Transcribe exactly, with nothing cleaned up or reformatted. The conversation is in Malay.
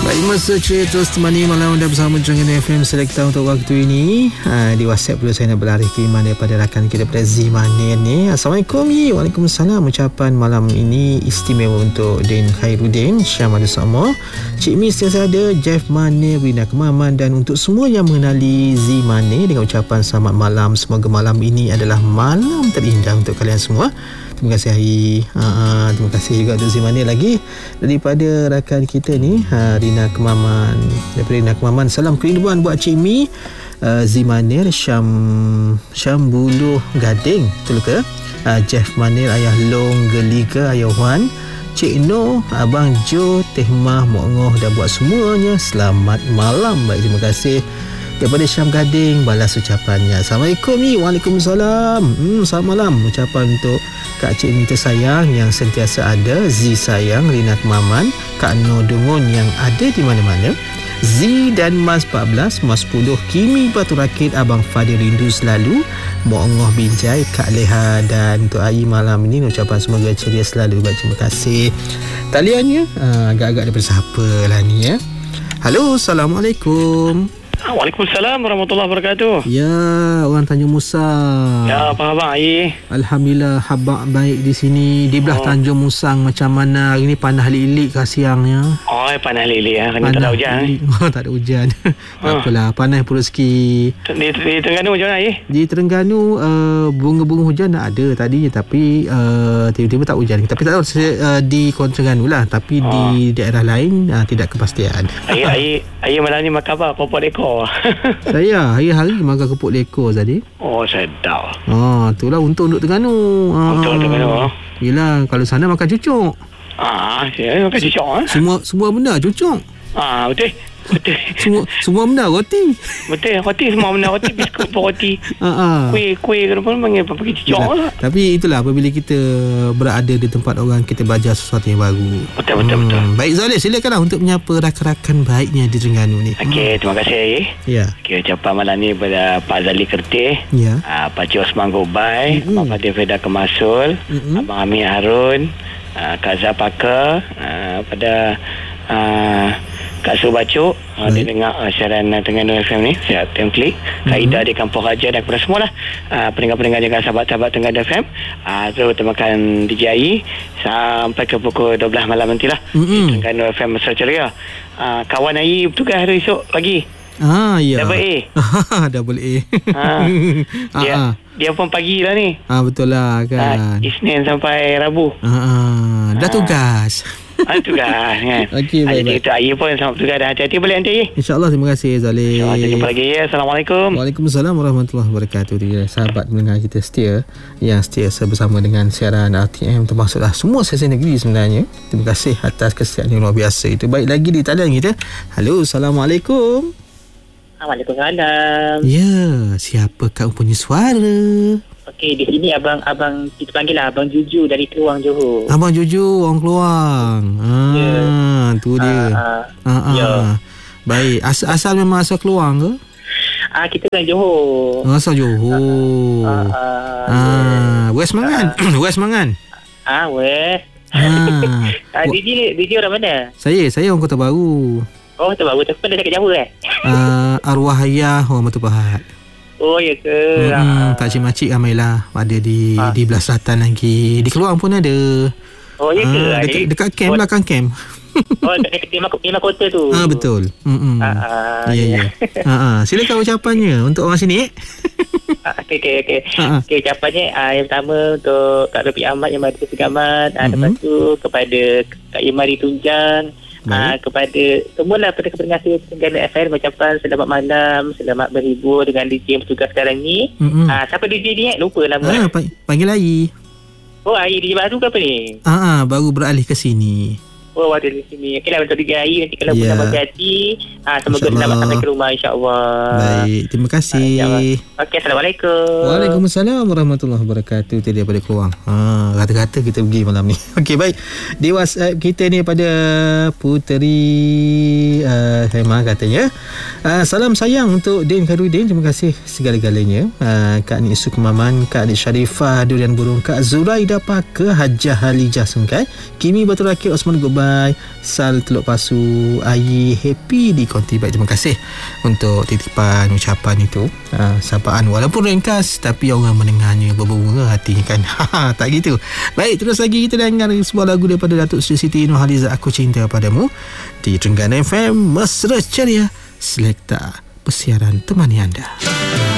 Baik, masa cerita terus temani malam anda bersama Terengganu F M Selekta untuk waktu ini. Ha, di WhatsApp dulu saya nak berlari kiriman daripada rakan kita daripada Zimanir ni. Assalamualaikum. Waalaikumsalam. Ucapan malam ini istimewa untuk Din Khairuddin, Syam Ada Sama, Cik Mi sentiasa ada, Jeff Manir, Rina Kemaman, dan untuk semua yang mengenali Zimanir dengan ucapan selamat malam. Semoga malam ini adalah malam terindah untuk kalian semua. Terima kasih Hari. Ha, terima kasih juga untuk Zimanir lagi daripada rakan kita ni, ha, Rina Kemaman. Daripada Rina Kemaman, salam kerinduan buat Cik Mi, uh, Zimanir, Syam Syam Buluh Gading, betul ke? Uh, Jeff Manir, Ayah Long Gelika, Ayah Wan, Cik No, Abang Jo, Teh Mah, Mok Ngoh, dan buat semuanya selamat malam. Baik, terima kasih daripada Syam Gading, balas ucapannya. Assalamualaikum ni. Waalaikumsalam. Hmm, selamat malam. Ucapan untuk Kak Cik Nita sayang yang sentiasa ada, Z sayang, Rina Kemaman, Kak No Dungun yang ada di mana-mana, Z dan Mas empat belas, Mas sepuluh, Kimi Batu Rakit, Abang Fadil rindu selalu, Mok Ngoh Binjai, Kak Leha, dan untuk Ayi malam ini ucapan semoga ceria selalu. Baik, terima kasih. Taliannya uh, agak-agak daripada siapa lah ni ya. Halo, Assalamualaikum. Waalaikumsalam warahmatullahi wabarakatuh. Ya, orang Tanjung Musa. Ya, apa khabar Ayi? Alhamdulillah, habak baik di sini. Di belah oh. Tanjung Musang macam mana? Hari ni panas lik-lik kah siangnya? Oh, panas lik-lik ya. Kan tak ada hujan. Oh, tak ada hujan. Tak oh. apalah, panas pun rezeki. Di, di Terengganu macam mana Ayi? Di Terengganu uh, bunga-bunga hujan dah ada tadi, tapi uh, tiba-tiba tak hujan. Tapi tak tahu uh, di Kota Terengganu lah, tapi oh. di daerah lain uh, tidak kepastian. Ayi, Ayi, Ayi malam ni makan apa? Popok dekor. Saya hari-hari makan kepuk lekor tadi. Oh, sedap. Ah, itulah untung duduk Terengganu. Ah, untung Terengganu. Yelah, kalau sana makan cucuk. Ah, saya makan cucuk ah. Semua semua benda cucuk. Ah, betul. Betul. Semua semua benda roti. Betul, roti semua benda roti, biskut pun roti. Ha Kuih kuih ke depan panggil apa pergi cucuk lah. Tapi itulah apabila kita berada di tempat orang, kita belajar sesuatu yang baru. Betul betul hmm. betul. Baik Zalil, silakanlah untuk menyapa rakan-rakan baiknya di Terengganu ni. Okey, hmm. terima kasih. Ya. Okey, ucapan malam ni pada Pak Zali Kertih. Ya. Uh, Pak Cik Osman Gobai, hmm. Abang Fadil Feda Kemasul, hmm. Abang Amir Harun, uh, Kak Zapaka, uh, pada uh, Kak Subacuk, uh, dia dengar uh, siaran uh, Terengganu F M ni, siap Tim Klik, Kak mm-hmm. Ida di Kampung Raja, dan kepada semua lah uh, pendengar-pendengar juga sahabat-sahabat Terengganu F M, uh, terutamakan D J I sampai ke pukul dua belas malam nantilah mm-hmm. di Terengganu F M Mesra Ceria. Uh, kawan Ayi bertugas hari esok pagi. Ah, ya. Double A. Double A. Ha. Dia, ah, dia pun pagi lah ni. Ah, betul lah kan. Uh, Isnin sampai Rabu. Ah, ah. Dah tugas. Ah, tugas kan. Okey, baik. Jadi kita Ayi pun sama tugas dah. Hati-hati boleh nanti Ayi. InsyaAllah, terima kasih Zalil. InsyaAllah, jumpa lagi ya. Assalamualaikum. Waalaikumsalam warahmatullahi wabarakatuh. Sahabat mendengar kita setia, yang setia bersama dengan siaran R T M, termasuklah semua sesi negeri sebenarnya. Terima kasih atas kesetiaan yang luar biasa itu. Baik, lagi di talian kita. Halo, Assalamualaikum. Waalaikumsalam. Ya, siapa kau punya suara? Okey, di sini abang abang kita panggil lah Abang Juju dari Keluang, Johor. Abang Juju, orang Keluang. Ah, yeah. Tu dia. Ah, ah, ah. Yeah. Baik, asal, asal memang asal Keluang ke? Ah, kita dari Johor. Asal Johor. Ah, ah, ah, ah. West Mangan. Ah. West Mangan. Ah, West. Ah. ah, D J, D J orang mana? Saya, saya orang Kota Baru. Oh, Kota Baru. Tapi pada dekat Jawa eh? Uh, arwah ayah orang Batu Pahat. Oh, ya ke? Hmm, ah. Tak cik-macik ramailah. Ada di ah. di belah selatan lagi. Di Keluang pun ada. Oh, ya ke? Ah, dekat, dekat camp, oh. belakang camp. Oh, dekat Lima Kota tu. Ah, betul. Hmm. Ah, ah, ya, ya. ah, ah. Silakan ucapannya untuk orang sini. Okey, okey, okey. Okey, ucapannya uh, yang pertama untuk Kak Rafiq Ahmad yang ada Segamat. Uh, mm-hmm. Lepas tu kepada Kak Imari Tunjang. Uh, kepada semualah pendengar Terengganu F M, ucapan selamat malam, selamat berhibur dengan D J yang bertugas sekarang ni. Mm-hmm. Uh, siapa D J ni eh? Lupa nama. Ah, panggil Ayi. Oh, Ayi D J baru ke apa ni? Ah, ah, baru beralih ke sini. Oh, ada di sini. Okeylah, untuk D J Ayi nanti kalau yeah. pun dapat hati, ah, semoga selamat sampai ke rumah, insya-Allah. Baik, terima kasih. Ah, Okey, Assalamualaikum. Waalaikumsalam warahmatullahi wabarakatuh. Itu daripada Keluang. Ha, kata-kata kita pergi malam ni. Okey, baik. Di WhatsApp kita ni pada Puteri uh, Hema katanya, uh, salam sayang untuk Din Khairuddin. Terima kasih segala-galanya. Uh, Kak Nik Sukmaman, Kak Nik Sharifah Durian Burung, Kak Zuraida Paka, Hajah Halijah Sengkai, Kimi Batu Rakit, Osman Goba, Damai, Sal Teluk Pasu, Ayi Happy di Konti Baik. Terima kasih untuk titipan ucapan itu, uh, sapaan walaupun ringkas tapi orang mendengarnya berbunga hatinya kan. Tak gitu. Baik, terus lagi kita dengar sebuah lagu daripada Datuk Seri Siti Nurhaliza, Aku Cinta Padamu di Trengganu F M. Mesra Ceria, Selekta Persiaran temani anda.